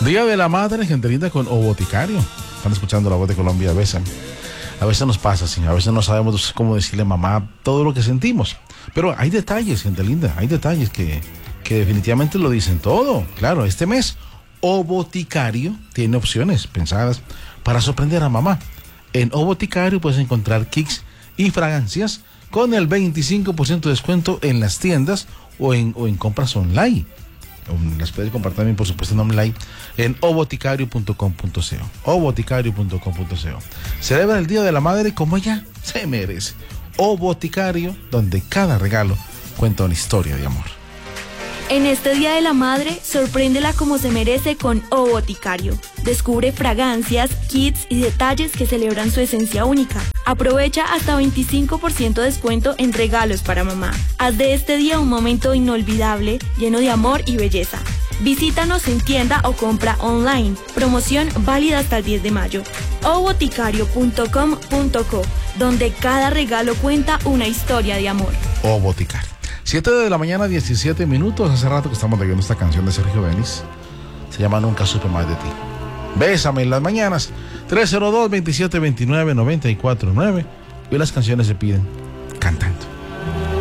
Día de la Madre, gente linda, con O Boticario. Están escuchando La Voz de Colombia, Bésame. A veces nos pasa así, a veces no sabemos cómo decirle a mamá todo lo que sentimos. Pero hay detalles, gente linda, hay detalles que definitivamente lo dicen todo. Claro, este mes, O Boticario tiene opciones pensadas para sorprender a mamá. En O Boticario puedes encontrar kits y fragancias con el 25% de descuento en las tiendas o en compras online. Las puedes comprar también, por supuesto, en online en oboticario.com.co. oboticario.com.co. Celebra el Día de la Madre como ella se merece. O Boticario, donde cada regalo cuenta una historia de amor. En este Día de la Madre, sorpréndela como se merece con O Boticario. Descubre fragancias, kits y detalles que celebran su esencia única. Aprovecha hasta 25% de descuento en regalos para mamá. Haz de este día un momento inolvidable, lleno de amor y belleza. Visítanos en tienda o compra online. Promoción válida hasta el 10 de mayo. oboticario.com.co, donde cada regalo cuenta una historia de amor. O Boticario. 7 de la mañana, 17 minutos. Hace rato que estamos leyendo esta canción de Sergio Denis. Se llama Nunca supe más de ti. Bésame en las mañanas. 302-2729-949. Y las canciones se piden cantando.